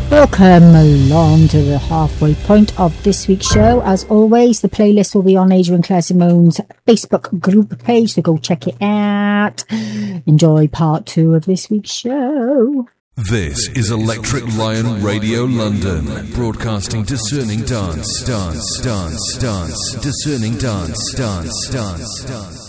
Welcome along to the halfway point of this week's show. As always, the playlist will be on Adrian Claire Simone's Facebook group page, so go check it out. Enjoy part 2 of this week's show. This is Electric Lion Radio London, broadcasting discerning dance, discerning dance.